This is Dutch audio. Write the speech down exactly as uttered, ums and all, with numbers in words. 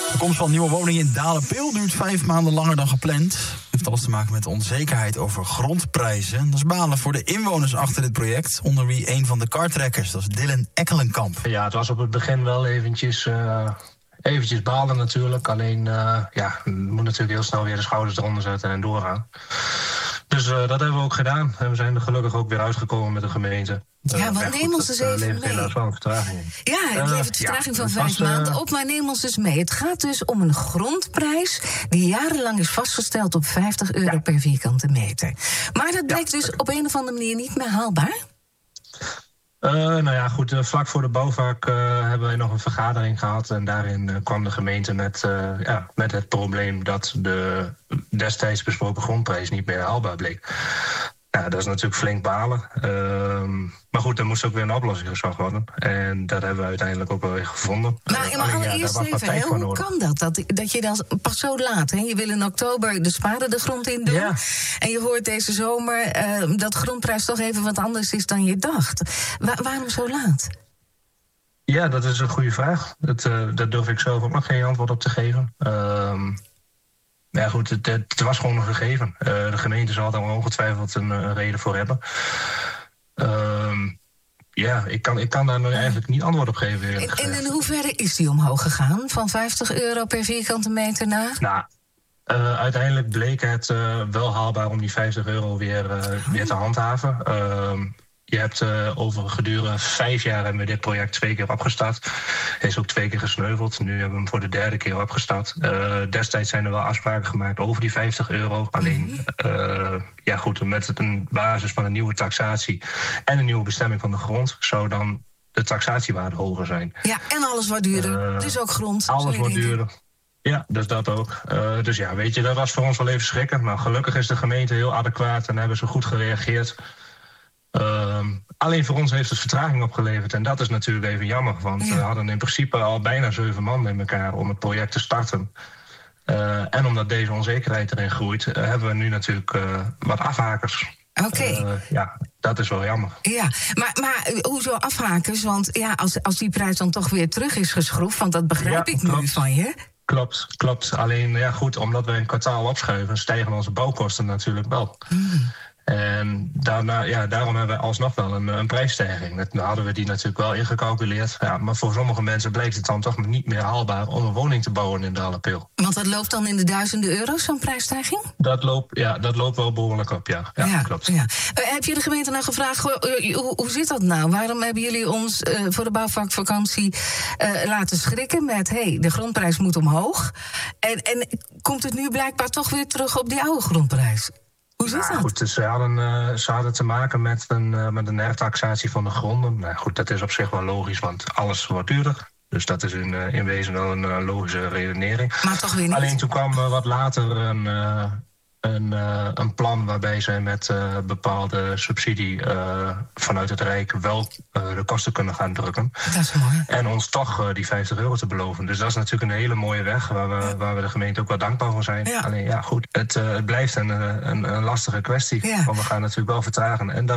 De komst van nieuwe woningen in Dalenpeel duurt vijf maanden langer dan gepland. Het heeft alles te maken met de onzekerheid over grondprijzen. Dat is balen voor de inwoners achter dit project, onder wie een van de kartrekkers, dat is Dylan Ekkelenkamp. Ja, het was op het begin wel eventjes, uh, eventjes balen natuurlijk. Alleen, uh, ja, je moet natuurlijk heel snel weer de schouders eronder zetten en doorgaan. Dus uh, dat hebben we ook gedaan. En we zijn er gelukkig ook weer uitgekomen met de gemeente. Ja, maar neem ons eens even mee. Helaas wel een vertraging. Ja, het levert een vertraging van vijf maanden op, maar neem ons dus mee. Het gaat dus om een grondprijs die jarenlang is vastgesteld op vijftig euro ja. per vierkante meter. Maar dat blijkt ja. dus op een of andere manier niet meer haalbaar? Uh, nou ja, goed, uh, vlak voor de bouwvak uh, hebben wij nog een vergadering gehad. En daarin uh, kwam de gemeente met, uh, ja, met het probleem dat de destijds besproken grondprijs niet meer haalbaar bleek. Ja, dat is natuurlijk flink balen. Uh, maar goed, er moest ook weer een oplossing gezocht worden. En dat hebben we uiteindelijk ook wel weer gevonden. Maar, uh, maar allereerst ja, even, hè, hoe kan dat? dat? Dat je dan pas zo laat, hè? Je wil in oktober de spade de grond in doen. Ja. En je hoort deze zomer uh, dat grondprijs toch even wat anders is dan je dacht. Wa- waarom zo laat? Ja, dat is een goede vraag. Dat, uh, daar durf ik zelf ook nog geen antwoord op te geven. Uh, Ja goed, het, het was gewoon een gegeven. Uh, de gemeente zal daar ongetwijfeld een, een reden voor hebben. Uh, ja, ik kan, ik kan daar nu eigenlijk niet antwoord op geven. En, en in hoeverre is die omhoog gegaan? Van vijftig euro per vierkante meter naar? Nou, uh, uiteindelijk bleek het uh, wel haalbaar om die vijftig euro weer, uh, oh. weer te handhaven. Uh, Je hebt uh, over gedurende vijf jaar hebben we dit project twee keer opgestart. Hij is ook twee keer gesneuveld. Nu hebben we hem voor de derde keer opgestart. Uh, destijds zijn er wel afspraken gemaakt over die vijftig euro. Alleen, uh, ja goed, met een basis van een nieuwe taxatie en een nieuwe bestemming van de grond zou dan de taxatiewaarde hoger zijn. Ja, en alles wordt duurder. Uh, dus ook grond. Alles wordt duurder. Ja, dus dat ook. Uh, dus ja, weet je, dat was voor ons wel even schrikken. Maar gelukkig is de gemeente heel adequaat en hebben ze goed gereageerd. Uh, alleen voor ons heeft het vertraging opgeleverd. En dat is natuurlijk even jammer. Want ja. we hadden in principe al bijna zeven man bij elkaar om het project te starten. Uh, en omdat deze onzekerheid erin groeit, uh, hebben we nu natuurlijk uh, wat afhakers. Oké. Okay. Uh, ja, dat is wel jammer. Ja, maar, maar hoezo afhakers? Want ja, als, als die prijs dan toch weer terug is geschroefd, want dat begrijp ja, ik klopt. nu van je. Klopt, klopt. Alleen, ja goed, omdat we een kwartaal opschuiven, stijgen onze bouwkosten natuurlijk wel. Mm. En daarna, ja, daarom hebben we alsnog wel een, een prijsstijging. Dat, nou hadden we die natuurlijk wel ingecalculeerd. Ja, maar voor sommige mensen blijkt het dan toch niet meer haalbaar om een woning te bouwen in Dalenpeel. Want dat loopt dan in de duizenden euro's, zo'n prijsstijging? Dat loopt, ja, dat loopt wel behoorlijk op, ja. Ja, ja klopt. Ja. Uh, heb je de gemeente nou gevraagd, uh, hoe, hoe zit dat nou? Waarom hebben jullie ons uh, voor de bouwvakvakantie uh, laten schrikken met, hé, hey, de grondprijs moet omhoog. En, en komt het nu blijkbaar toch weer terug op die oude grondprijs? Hoe zit nou, dat? Goed, dus ze, hadden, uh, ze hadden te maken met een, uh, met een hertaxatie van de gronden. Nou goed, dat is op zich wel logisch, want alles wordt duurder. Dus dat is in, uh, in wezen wel een uh, logische redenering. Maar toch weer niet. Alleen toen kwam uh, wat later een, uh, een, uh, een plan waarbij zij met uh, bepaalde subsidie uh, vanuit het Rijk wel uh, de kosten kunnen gaan drukken. Dat is mooi. En ons toch uh, die vijftig euro te beloven. Dus dat is natuurlijk een hele mooie weg waar we, waar we de gemeente ook wel dankbaar voor zijn. Ja. Alleen ja goed, het, uh, het blijft een, een, een lastige kwestie. Ja. Want we gaan natuurlijk wel vertragen. En dat